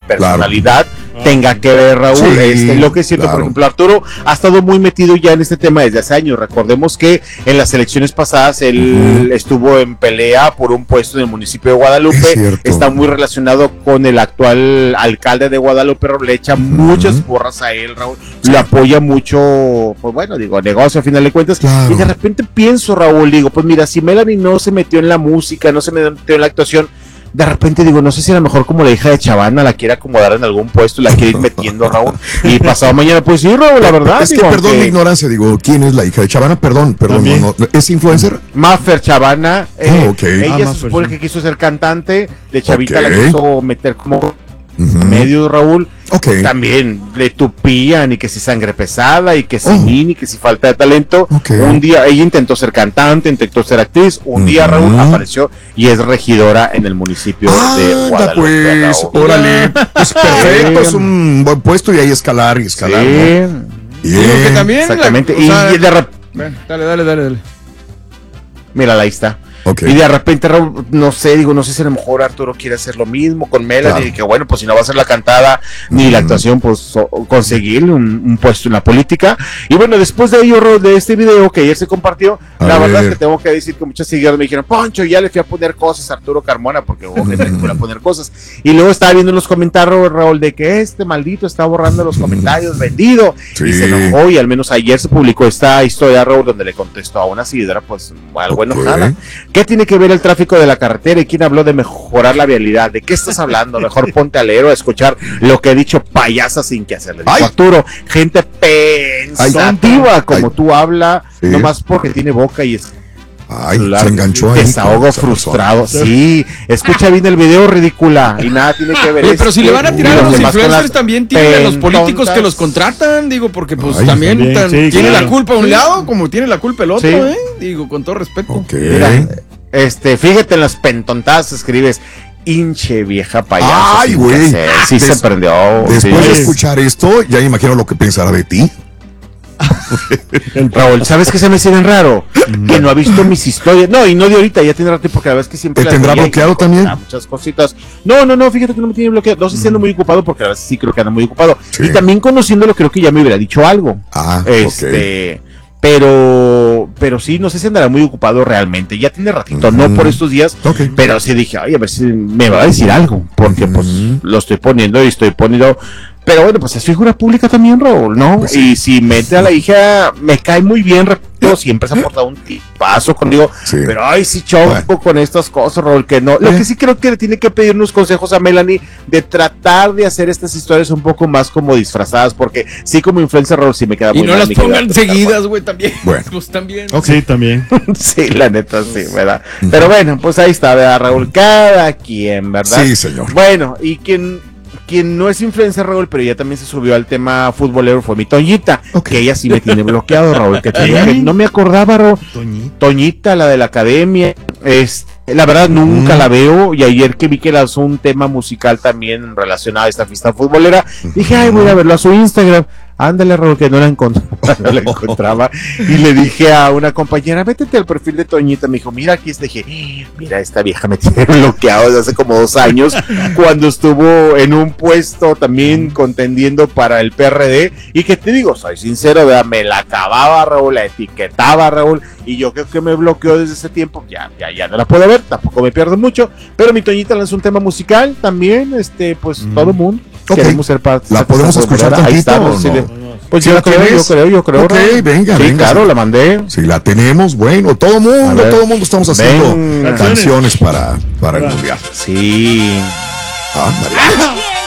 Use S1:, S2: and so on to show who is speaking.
S1: personalidad tenga que ver, Raúl. Lo que es cierto, por ejemplo, Arturo ha estado muy metido ya en este tema desde hace años. Recordemos que en las elecciones pasadas él estuvo en pelea por un puesto en el municipio de Guadalupe. Está muy relacionado con el actual alcalde de Guadalupe, Raúl. Le echa muchas porras a él, Raúl. Lo apoya mucho, pues bueno, digo, negocio a final de cuentas. Y de repente pienso, Raúl, digo, pues mira, si Melanie no se metió en la música, no se metió en la actuación, de repente digo, no sé si a lo mejor como la hija de Chavana la quiere acomodar en algún puesto y la quiere ir metiendo, Raúl, y pasado mañana, pues sí, Raúl, la verdad.
S2: Es que, perdón mi ignorancia, digo, ¿quién es la hija de Chavana? Perdón, no, ¿es influencer?
S1: Maffer Chavana, ella se supone que quiso ser cantante, de chavita la quiso meter como medio, Raúl. También le tupían y que si sangre pesada y que si mini, que si falta de talento. Un día ella intentó ser cantante, intentó ser actriz. Un día, Raúl, apareció y es regidora en el municipio de Guadalupe.
S2: Pues, órale, pues perfecto, es un buen puesto y ahí escalar. ¿No?
S3: Bien. Que también
S1: exactamente.
S3: Y de repente, dale.
S1: Mira, ahí está. Y de repente, Raúl, no sé si a lo mejor Arturo quiere hacer lo mismo con Melanie, y que bueno, pues si no va a ser la cantada ni la actuación, pues conseguirle un puesto en la política. Y bueno, después de ello, Raúl, de este video que ayer se compartió, la verdad es que tengo que decir que muchos seguidores me dijeron, Poncho, ya le fui a poner cosas a Arturo Carmona, porque hubo gente que fue a poner cosas. Y luego estaba viendo en los comentarios, Raúl, de que este maldito está borrando los comentarios, vendido. Y se enojó, y al menos ayer se publicó esta historia, Raúl, donde le contestó a una seguidora, pues algo enojada. ¿Qué tiene que ver el tráfico de la carretera y quién habló de mejorar la vialidad? ¿De qué estás hablando? Mejor ponte a leer o a escuchar lo que he dicho, payasa sin que hacerle. Arturo, gente pensativa como tú habla, nomás porque tiene boca y es
S2: se enganchó ahí.
S1: Desahogo frustrado. Sí, escucha bien el video, ridícula. Y nada tiene que ver.
S3: Pero si le van a tirar a los influencers, también tienen a los políticos que los contratan, digo, porque pues también tiene la culpa un lado, como tiene la culpa el otro, digo, con todo respeto.
S1: Mira, fíjate en las pentontadas, escribes hinche vieja payasa.
S2: Ay, güey.
S1: Sí se prendió.
S2: Después de escuchar esto, ya imagino lo que pensará de ti.
S1: Raúl, ¿sabes qué se me hace bien raro? Que no ha visto mis historias. No, y no de ahorita, ya tiene rato, porque la verdad es que siempre.
S2: ¿Te tendrá bloqueado también?
S1: Muchas cositas. No, fíjate que no me tiene bloqueado. No sé si ando muy ocupado, porque la verdad sí creo que anda muy ocupado. Y también conociéndolo, creo que ya me hubiera dicho algo. Pero sí, no sé si andará muy ocupado realmente. Ya tiene ratito, no por estos días, pero sí dije, ay, a ver si me va a decir algo, porque pues lo estoy poniendo y estoy poniendo. Pero bueno, pues es figura pública también, Raúl, ¿no? Pues y si mete a la hija, me cae muy bien, repito, siempre se ha portado un tipazo conmigo, pero ay, sí choco con estas cosas, Raúl, que no. Lo que sí creo que le tiene que pedir unos consejos a Melanie de tratar de hacer estas historias un poco más como disfrazadas, porque sí, como influencer, Raúl, sí me queda muy
S3: mal. Y no las pongan seguidas, güey, también.
S2: Bueno.
S3: Pues también.
S4: Sí, también.
S1: Sí, la neta, sí, ¿verdad? Pero bueno, pues ahí está, ¿verdad, Raúl? Cada quien, ¿verdad?
S2: Sí, señor.
S1: Bueno, y quien no es influencer, Raúl, pero ya también se subió al tema futbolero, fue mi Toñita, que ella sí me tiene bloqueado, Raúl, que no me acordaba, Raúl. Toñita, la de la academia, la verdad nunca la veo, y ayer que vi que lanzó un tema musical también relacionado a esta fiesta futbolera, dije, ay, voy a verlo a su Instagram. Ándale, Raúl, que no la encontraba. Y le dije a una compañera, métete al perfil de Toñita. Me dijo, mira aquí. Dije, mira, esta vieja me tiene bloqueado desde hace como 2 años, cuando estuvo en un puesto también contendiendo para el PRD. Y que te digo, soy sincero, ¿verdad? Me la acababa, Raúl, la etiquetaba, Raúl. Y yo creo que me bloqueó desde ese tiempo. Ya no la puedo ver, tampoco me pierdo mucho. Pero mi Toñita lanzó un tema musical también, pues todo mundo. Queremos ser parte.
S2: ¿La podemos escuchar tantito?
S1: Ahí está,
S2: ¿no?
S1: Pues yo creo.
S2: Ok, venga.
S1: Claro, la mandé.
S2: Si la tenemos, bueno, todo mundo estamos haciendo canciones para el mundial.
S1: Sí.
S2: María.